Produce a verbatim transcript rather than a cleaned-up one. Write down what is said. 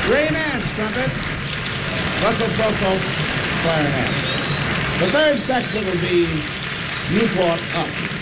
Ray Nance, trumpet. Russell Coco, clarinet. The third section will be Newport Up.